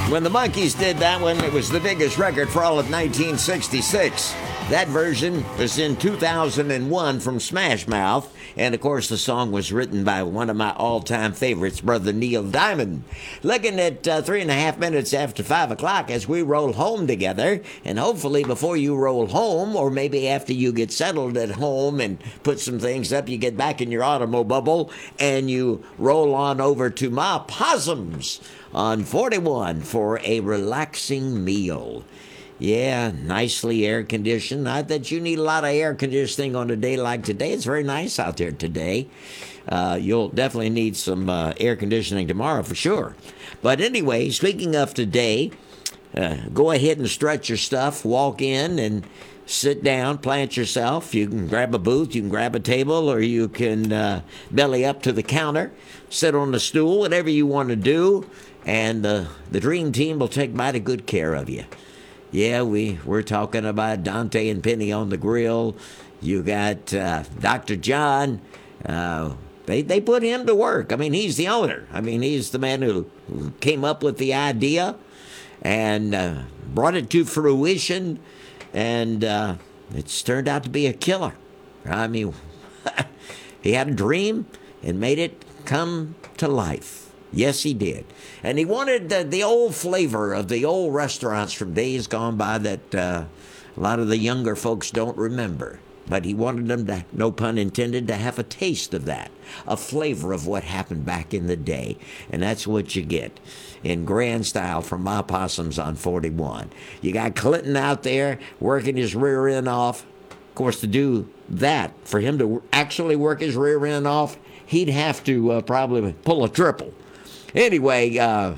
When the Monkees did that one, it was the biggest record for all of 1966. That version was in 2001 from Smash Mouth. And, of course, the song was written by one of my all-time favorites, Brother Neil Diamond. Looking at 3.5 minutes after 5 o'clock as we roll home together. And hopefully before you roll home, or maybe after you get settled at home and put some things up, you get back in your automobile and you roll on over to Ma Possums on 41 for a relaxing meal. Yeah, nicely air-conditioned. Not that you need a lot of air conditioning on a day like today. It's very nice out there today. You'll definitely need some air conditioning tomorrow for sure. But anyway, speaking of today, go ahead and stretch your stuff. Walk in and sit down, plant yourself. You can grab a booth, you can grab a table, or you can belly up to the counter, sit on the stool, whatever you want to do. And the Dream Team will take mighty good care of you. Yeah, we're talking about Dante and Penny on the grill. You got Dr. John. They put him to work. I mean, he's the owner. I mean, he's the man who came up with the idea and brought it to fruition. And it's turned out to be a killer. I mean, he had a dream and made it come to life. Yes, he did. And he wanted the old flavor of the old restaurants from days gone by that a lot of the younger folks don't remember. But he wanted them to, no pun intended, to have a taste of that, a flavor of what happened back in the day. And that's what you get in grand style from Ma Possums on 41. You got Clinton out there working his rear end off. Of course, to do that, for him to actually work his rear end off, he'd have to probably pull a triple. Anyway, I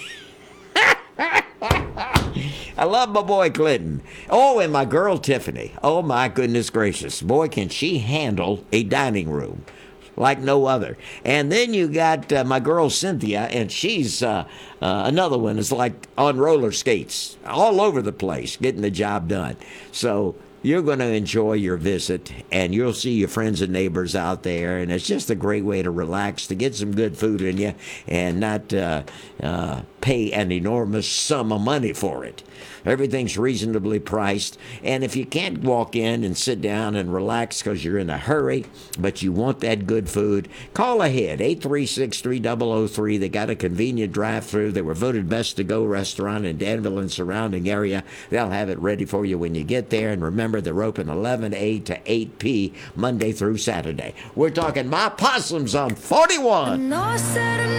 love my boy Clinton. Oh, and my girl Tiffany. Oh, my goodness gracious. Boy, can she handle a dining room like no other. And then you got my girl Cynthia, and she's another one that's like on roller skates all over the place, getting the job done. So you're going to enjoy your visit, and you'll see your friends and neighbors out there, and it's just a great way to relax, to get some good food in you, and not pay an enormous sum of money for it. Everything's reasonably priced, and if you can't walk in and sit down and relax because you're in a hurry, but you want that good food, call ahead, 836-3003. They got a convenient drive-through. They were voted best to-go restaurant in Danville and surrounding area. They'll have it ready for you when you get there, and remember, they're open 11 a to 8 p. Monday through Saturday. We're talking Ma Possums on 41.